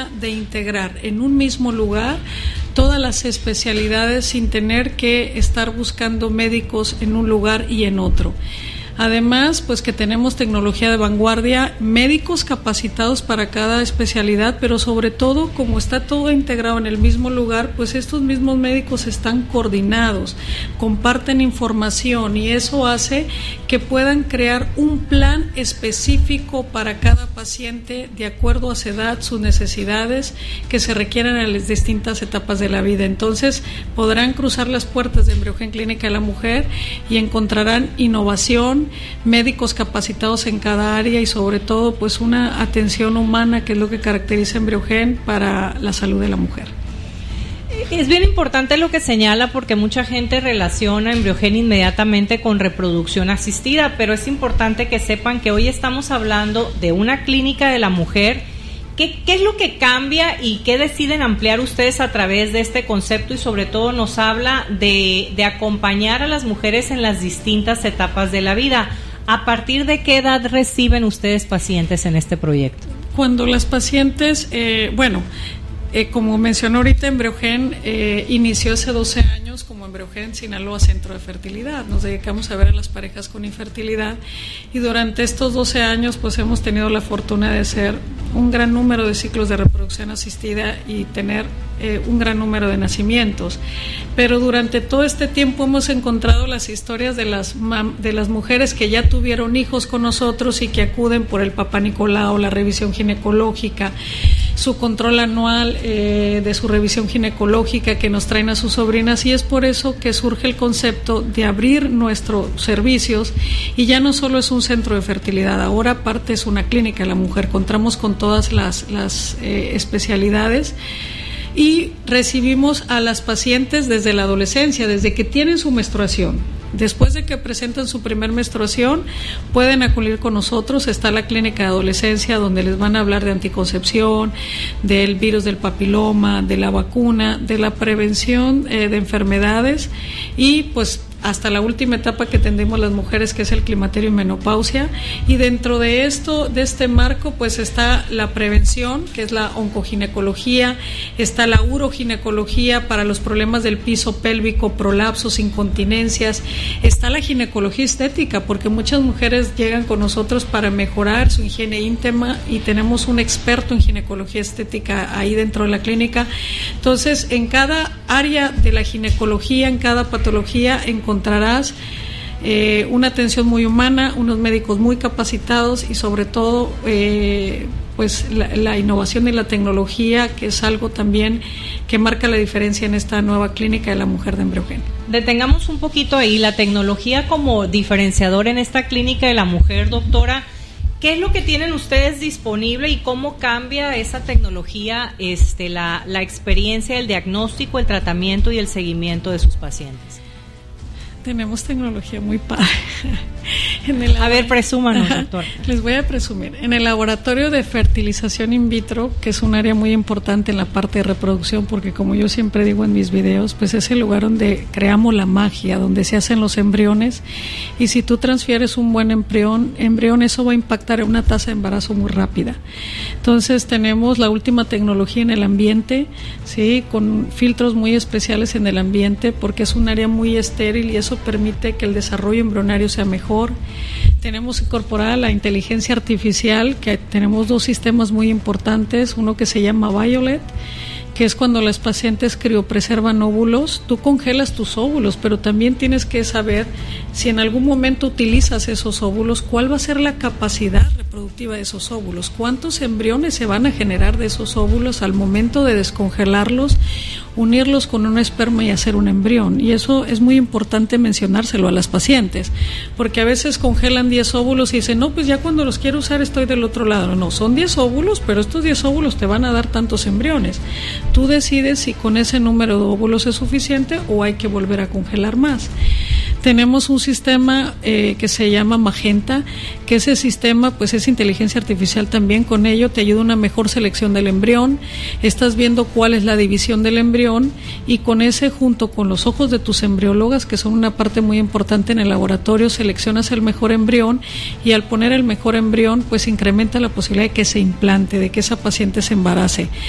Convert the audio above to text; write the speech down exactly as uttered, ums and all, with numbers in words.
de integrar en un mismo lugar todas las especialidades sin tener que estar buscando médicos en un lugar y en otro. Además, pues que tenemos tecnología de vanguardia, médicos capacitados para cada especialidad, pero sobre todo, como está todo integrado en el mismo lugar, pues estos mismos médicos están coordinados, comparten información y eso hace que puedan crear un plan específico para cada paciente de acuerdo a su edad, sus necesidades que se requieran en las distintas etapas de la vida. Entonces, podrán cruzar las puertas de Embriogen Clínica de la Mujer y encontrarán innovación, médicos capacitados en cada área y sobre todo pues una atención humana, que es lo que caracteriza Embriogen para la salud de la mujer. Es bien importante lo que señala, porque mucha gente relaciona Embriogen inmediatamente con reproducción asistida, pero es importante que sepan que hoy estamos hablando de una clínica de la mujer. ¿Qué, qué es lo que cambia y qué deciden ampliar ustedes a través de este concepto? Y sobre todo nos habla de, de acompañar a las mujeres en las distintas etapas de la vida. ¿A partir de qué edad reciben ustedes pacientes en este proyecto? Cuando las pacientes, eh, bueno, eh, como mencionó ahorita, Embriogen eh, inició hace doce años como Embriogen Sinaloa Centro de Fertilidad. Nos dedicamos a ver a las parejas con infertilidad y durante estos doce años pues hemos tenido la fortuna de hacer un gran número de ciclos de reproducción asistida y tener eh, un gran número de nacimientos. Pero durante todo este tiempo hemos encontrado las historias de las, mam- de las mujeres que ya tuvieron hijos con nosotros y que acuden por el Papá Nicolau, la revisión ginecológica, su control anual eh, de su revisión ginecológica que nos traen a sus sobrinas, y es por eso que surge el concepto de abrir nuestros servicios y ya no solo es un centro de fertilidad, ahora aparte es una clínica de la mujer, contamos con todas las, las eh, especialidades y recibimos a las pacientes desde la adolescencia, desde que tienen su menstruación. Después de que presentan su primer menstruación, pueden acudir con nosotros. Está la clínica de adolescencia donde les van a hablar de anticoncepción, del virus del papiloma, de la vacuna, de la prevención eh, de enfermedades y pues hasta la última etapa que tendemos las mujeres, que es el climaterio y menopausia. Y dentro de esto, de este marco, pues está la prevención, que es la oncoginecología, está la uroginecología para los problemas del piso pélvico, prolapsos, incontinencias, está la ginecología estética, porque muchas mujeres llegan con nosotros para mejorar su higiene íntima y tenemos un experto en ginecología estética ahí dentro de la clínica. Entonces, en cada área de la ginecología, en cada patología, en encontrarás eh, una atención muy humana, unos médicos muy capacitados y sobre todo eh, pues la, la innovación y la tecnología, que es algo también que marca la diferencia en esta nueva clínica de la mujer de Embriogen. Detengamos un poquito ahí la tecnología como diferenciador en esta clínica de la mujer, doctora. ¿Qué es lo que tienen ustedes disponible y cómo cambia esa tecnología este, la, la experiencia, el diagnóstico, el tratamiento y el seguimiento de sus pacientes? Tenemos tecnología muy padre. En el a ver, presúmanos, doctor. Les voy a presumir. En el laboratorio de fertilización in vitro, que es un área muy importante en la parte de reproducción, porque como yo siempre digo en mis videos, pues es el lugar donde creamos la magia, donde se hacen los embriones, y si tú transfieres un buen embrión, embrión eso va a impactar en una tasa de embarazo muy rápida. Entonces tenemos la última tecnología en el ambiente, sí, con filtros muy especiales en el ambiente, porque es un área muy estéril y eso permite que el desarrollo embrionario sea mejor. Tenemos incorporada la inteligencia artificial, que tenemos dos sistemas muy importantes, uno que se llama Violet, que es cuando las pacientes criopreservan óvulos. Tú congelas tus óvulos, pero también tienes que saber si en algún momento utilizas esos óvulos, cuál va a ser la capacidad reproductiva de esos óvulos, cuántos embriones se van a generar de esos óvulos al momento de descongelarlos, unirlos con un esperma y hacer un embrión. Y eso es muy importante mencionárselo a las pacientes, porque a veces congelan diez óvulos y dicen, no, pues ya cuando los quiero usar estoy del otro lado. No, son diez óvulos, pero estos diez óvulos te van a dar tantos embriones. Tú decides si con ese número de óvulos es suficiente o hay que volver a congelar más. Tenemos un sistema eh, que se llama Magenta, que ese sistema pues es inteligencia artificial también. Con ello te ayuda a una mejor selección del embrión, estás viendo cuál es la división del embrión y con ese, junto con los ojos de tus embriólogas, que son una parte muy importante en el laboratorio, seleccionas el mejor embrión y al poner el mejor embrión pues incrementa la posibilidad de que se implante, de que esa paciente se embarace.